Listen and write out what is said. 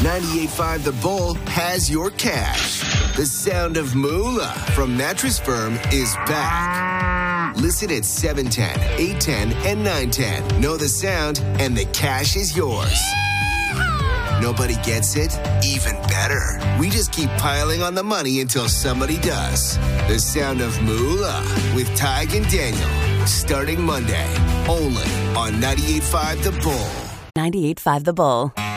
98.5 The Bull has your cash. The sound of moolah from Mattress Firm is back. Listen at 710, 810, and 910. Know the sound, and the cash is yours. Nobody gets it? Even better. We just keep piling on the money until somebody does. The sound of moolah with Tig and Daniel. Starting Monday. Only on 98.5 The Bull. 98.5 The Bull.